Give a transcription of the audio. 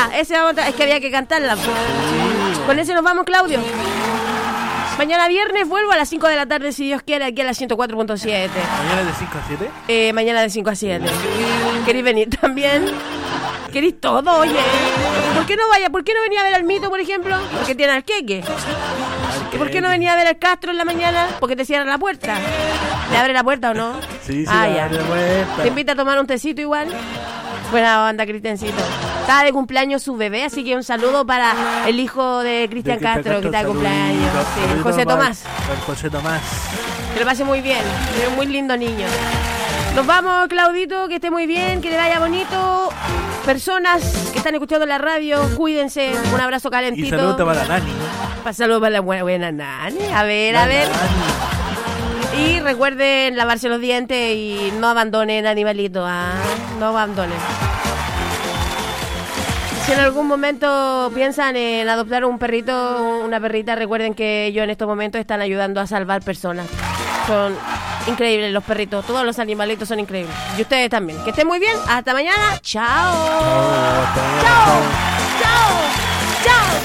Ya, ese es que había que cantarla. Con ese nos vamos, Claudio. Mañana viernes vuelvo a las 5 de la tarde, si Dios quiere, aquí a las 104.7. ¿Mañana de 5 a 7? Mañana de 5 a 7. ¿Queréis venir también? ¿Queréis todo, oye? ¿Por qué no vaya? ¿Por qué no venía a ver al Mito, por ejemplo? Porque tiene al Queque. ¿Y por qué no venía a ver al Castro en la mañana? Porque te cierran la puerta. ¿Le abre la puerta o no? Sí, ya. abre la puerta. ¿Te invita a tomar un tecito igual? Buena onda, Cristiancito. Está de cumpleaños su bebé, así que un saludo para el hijo de Cristian Castro, que está de cumpleaños. Sí, José Tomás. José Tomás. Que lo pase muy bien. Es un muy lindo niño. Nos vamos, Claudito, que esté muy bien, que le vaya bonito. Personas que están escuchando la radio, cuídense. Un abrazo calentito. Y saludos para la Nani. Saludos para la buena Nani. A ver. Y recuerden lavarse los dientes y no abandonen animalitos. No abandonen. Si en algún momento piensan en adoptar un perrito, una perrita, recuerden que ellos en estos momentos están ayudando a salvar personas. Son increíbles los perritos, todos los animalitos son increíbles. Y ustedes también. Que estén muy bien. Hasta mañana. Chao. Chao. Chao. Chao.